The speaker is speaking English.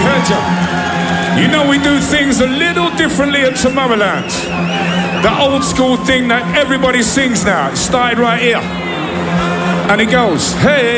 You know we do things a little differently at Tomorrowland. The old school thing that everybody sings now. It started right here. And it goes, hey.